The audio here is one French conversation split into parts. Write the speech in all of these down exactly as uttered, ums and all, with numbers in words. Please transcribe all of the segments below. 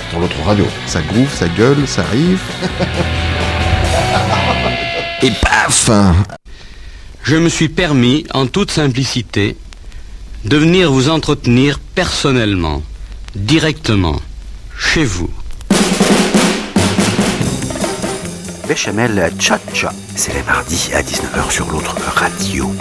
dans l'autre radio. Ça groove, ça gueule, ça arrive. Et paf! Je me suis permis, en toute simplicité, de venir vous entretenir personnellement, directement, chez vous. Béchamel Tcha-Tcha, c'est les mardis à dix-neuf heures sur l'autre radio.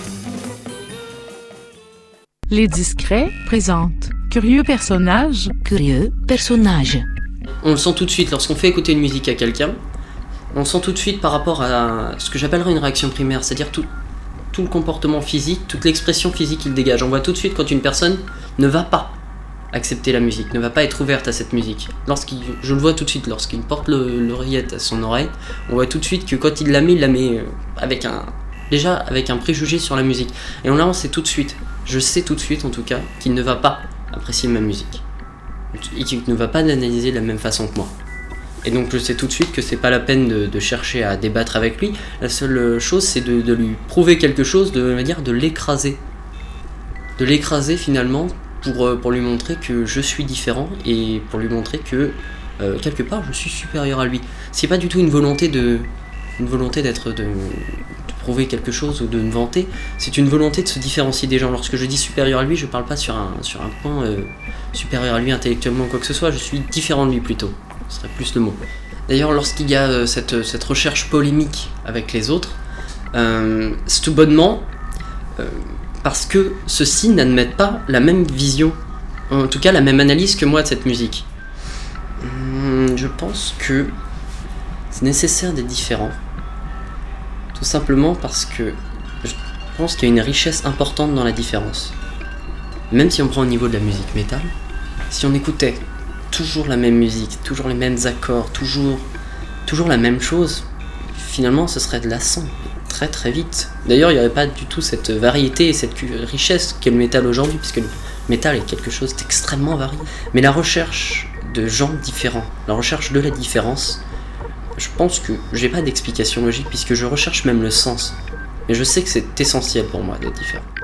Les Discrets présentent Curieux personnage. Curieux personnage. On le sent tout de suite lorsqu'on fait écouter une musique à quelqu'un. On le sent tout de suite par rapport à ce que j'appellerais une réaction primaire, c'est-à-dire tout, tout le comportement physique, toute l'expression physique qu'il dégage. On voit tout de suite quand une personne ne va pas accepter la musique, ne va pas être ouverte à cette musique. Lorsqu'il, je le vois tout de suite, lorsqu'il porte le, l'oreillette à son oreille, on voit tout de suite que quand il la met, il la met avec un, déjà avec un préjugé sur la musique. Et là, on sait tout de suite, je sais tout de suite en tout cas, qu'il ne va pas apprécier ma musique. Et qu'il ne va pas l'analyser de la même façon que moi. Et donc je sais tout de suite que c'est pas la peine de, de chercher à débattre avec lui. La seule chose, c'est de, de lui prouver quelque chose, de manière de l'écraser. De l'écraser finalement pour, pour lui montrer que je suis différent et pour lui montrer que euh, quelque part je suis supérieur à lui. C'est pas du tout une volonté de, une volonté d'être de, de prouver quelque chose ou de me vanter. C'est une volonté de se différencier des gens. Lorsque je dis supérieur à lui, je parle pas sur un, sur un point euh, supérieur à lui intellectuellement ou quoi que ce soit. Je suis différent de lui plutôt. Ce serait plus le mot. D'ailleurs, lorsqu'il y a euh, cette, cette recherche polémique avec les autres, euh, c'est tout bonnement euh, parce que ceux-ci n'admettent pas la même vision, en tout cas la même analyse que moi de cette musique. Hum, je pense que c'est nécessaire d'être différent, tout simplement parce que je pense qu'il y a une richesse importante dans la différence. Même si on prend au niveau de la musique métal, si on écoutait toujours la même musique, toujours les mêmes accords, toujours, toujours la même chose, finalement ce serait de lassant, très très vite. D'ailleurs il n'y aurait pas du tout cette variété et cette richesse qu'est le métal aujourd'hui, puisque le métal est quelque chose d'extrêmement varié. Mais la recherche de gens différents, la recherche de la différence, je pense que j'ai pas d'explication logique, puisque je recherche même le sens. Mais je sais que c'est essentiel pour moi d'être différent.